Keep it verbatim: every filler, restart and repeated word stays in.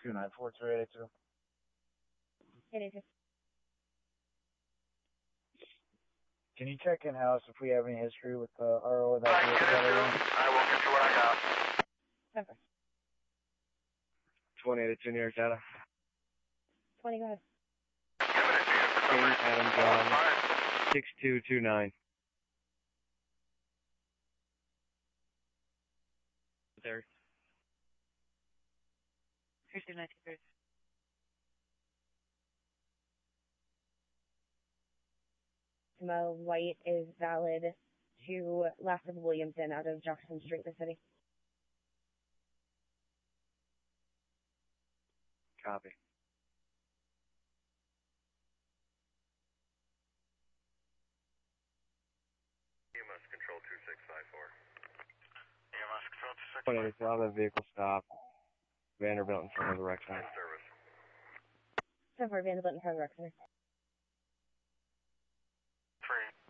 two nine four two eight eight two. eight eight two. Can you check in-house if we have any history with the uh, R O of that I vehicle? get it, I will get you what I got. Number. twenty-eight two New York data. twenty, go ahead. Give it to you for some King reason. Adam Oh, John. it's fine. six two two nine. There. three two nine two three. Mo White is valid to last of Williamson out of Jefferson Street, the city. Copy. E M S control two six five four. E M S control two six five four. twenty-eight, so I'll have vehicle stop. Vanderbilt in front of the rec center. Service. So for Vanderbilt and Hard Rock Center. Three.